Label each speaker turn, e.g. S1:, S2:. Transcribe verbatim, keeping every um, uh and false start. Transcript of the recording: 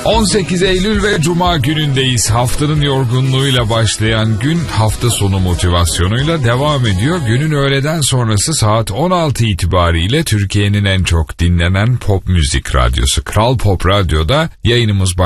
S1: on sekiz Eylül ve Cuma günündeyiz. Haftanın yorgunluğuyla başlayan gün hafta sonu motivasyonuyla devam ediyor. Günün öğleden sonrası saat on altı itibariyle Türkiye'nin en çok dinlenen pop müzik radyosu Kral Pop Radyo'da yayınımız başlıyor.